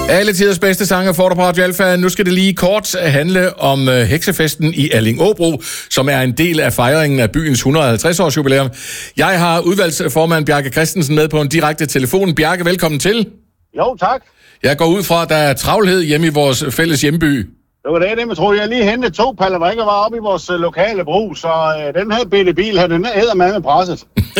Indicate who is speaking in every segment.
Speaker 1: Alle tiders bedste sange får du på Radio Alfa. Nu skal det lige kort handle om heksefesten i Allingåbro, som er en del af fejringen af byens 150-års jubilæum. Jeg har udvalgsformand Bjarke Christensen med på en direkte telefon. Bjarke, velkommen til.
Speaker 2: Jo, tak.
Speaker 1: Jeg går ud fra, at der er travlhed hjemme i vores fælles hjemby.
Speaker 2: Det var det, jeg tror. Jeg lige hentede 2 paller drikker var oppe i vores lokale brug, så den her bitte bil her, den er eddermame presset.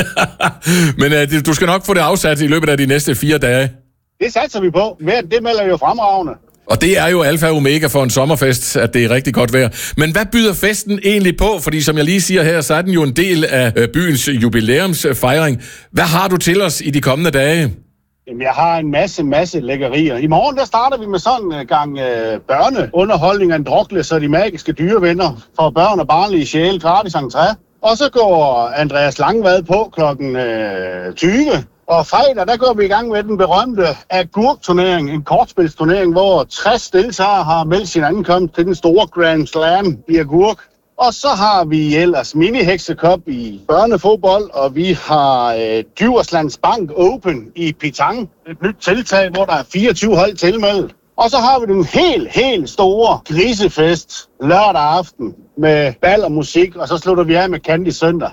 Speaker 1: Men du skal nok få det afsat i løbet af de næste 4 dage.
Speaker 2: Det satser vi på. Det melder jo fremragende.
Speaker 1: Og det er jo alfa og omega for en sommerfest, at det er rigtig godt vejr. Men hvad byder festen egentlig på? Fordi som jeg lige siger her, så er den jo en del af byens jubilæumsfejring. Hvad har du til os i de kommende dage?
Speaker 2: Jamen, jeg har en masse lækkerier. I morgen, der starter vi med sådan en gang børneunderholdning af en drukle, så de magiske dyrevenner for børn og barnlige sjæle, gratis entré. Og så går Andreas Langvad på klokken 20. Og fredag, der går vi i gang med den berømte agurkturnering, en kortspilsturnering, hvor 60 deltagere har meldt sin ankomst til den store Grand Slam i agurk. Og så har vi ellers mini-heksecup i børnefodbold, og vi har Djurslands Bank Open i Pitang. Et nyt tiltag, hvor der er 24 hold tilmeldt. Og så har vi den helt store grisefest lørdag aften med bal og musik, og så slutter vi af med Candy søndag.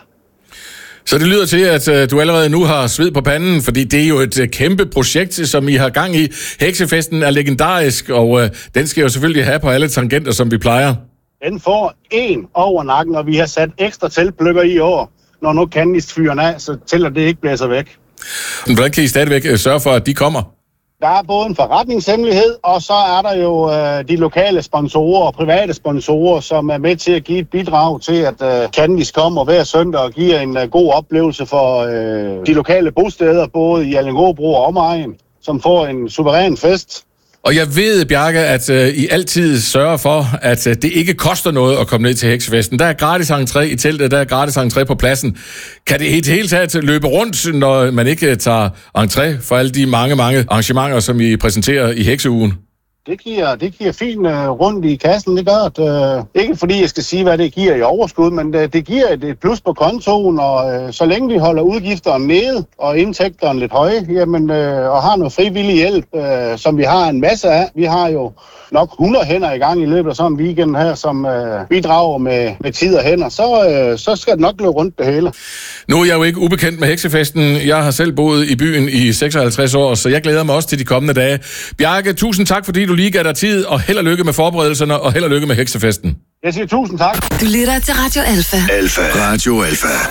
Speaker 1: Så det lyder til, at du allerede nu har sved på panden, fordi det er jo et kæmpe projekt, som I har gang i. Heksefesten er legendarisk, og den skal jo selvfølgelig have på alle tangenter, som vi plejer. Den
Speaker 2: får 1 over nakken, og vi har sat ekstra teltpløkker i år. Når nu Candice fyren af, så tæller det ikke blæser væk.
Speaker 1: Hvordan kan I stadigvæk sørge for, at de kommer?
Speaker 2: Der er både en forretningshemmelighed, og så er der jo de lokale sponsorer og private sponsorer, som er med til at give et bidrag til, at Candice kommer hver søndag og giver en god oplevelse for de lokale bosteder, både i Allingåbro og omegn, som får en suveræn fest.
Speaker 1: Og jeg ved, Bjarke, at I altid sørger for, at det ikke koster noget at komme ned til heksefesten. Der er gratis entré i teltet, der er gratis entré på pladsen. Kan det i det hele taget løbe rundt, når man ikke tager entré for alle de mange arrangementer, som I præsenterer i hekseugen?
Speaker 2: Det giver fint rundt i kassen, det gør det. Ikke fordi jeg skal sige, hvad det giver i overskud, men det giver et plus på kontoen, og så længe vi holder udgifterne nede og indtægterne lidt høje, jamen, og har noget frivillig hjælp, som vi har en masse af. Vi har jo nok 100 hænder i gang i løbet af sådan en weekend her, som bidrager med tid og hænder, så skal det nok løbe rundt det hele.
Speaker 1: Nu er jeg jo ikke ubekendt med heksefesten. Jeg har selv boet i byen i 56 år, så jeg glæder mig også til de kommende dage. Bjarke, tusind tak, fordi du lige gav dig tid, og held og lykke med forberedelserne, og held og lykke med heksefesten.
Speaker 2: Jeg siger tusind tak.
Speaker 3: Du lytter til Radio Alfa.
Speaker 4: Radio Alfa.